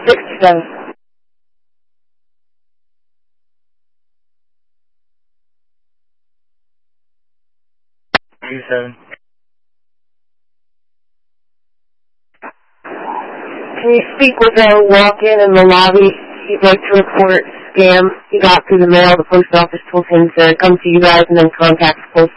67. 97. Can you speak with a walk-in in the lobby? He'd like to report scam he got through the mail. The post office told him to come to you guys and then contact the post